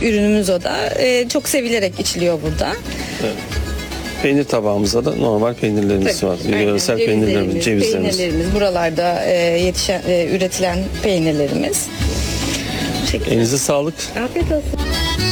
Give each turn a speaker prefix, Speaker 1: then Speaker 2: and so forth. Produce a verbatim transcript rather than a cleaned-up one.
Speaker 1: ürünümüz o da. E, çok sevilerek içiliyor burada.
Speaker 2: Evet. Peynir tabağımızda da normal peynirlerimiz
Speaker 1: Tabii,
Speaker 2: var.
Speaker 1: aynen.
Speaker 2: Yöresel peynirlerimiz, cevizlerimiz.
Speaker 1: Peynirlerimiz buralarda e, yetişen, e, üretilen peynirlerimiz. Bu şekilde.
Speaker 2: Elinize sağlık.
Speaker 1: Afiyet olsun.